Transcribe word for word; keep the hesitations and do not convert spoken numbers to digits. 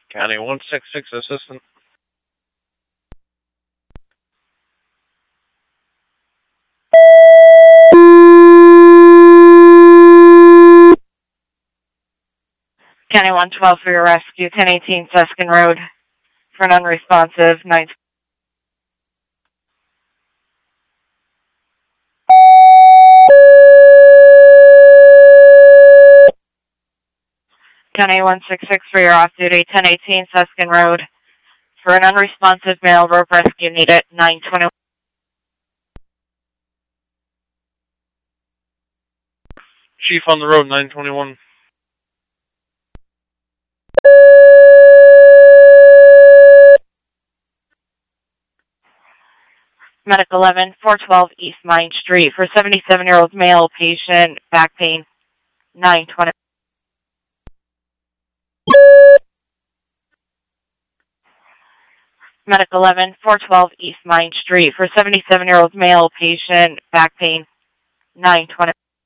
County one six six assistant. County one twelve for your rescue, ten eighteen Suskin Road. For an unresponsive, nine. County one six six for your off-duty, ten eighteen Suskin Road. For an unresponsive male, rope rescue needed, nine twenty. Chief on the road, nine twenty-one. Medic eleven, four twelve East Main Street. For seventy-seven-year-old male patient, back pain, nine twenty. Medic eleven, four twelve East Main Street. For seventy-seven-year-old male patient, back pain, nine twenty.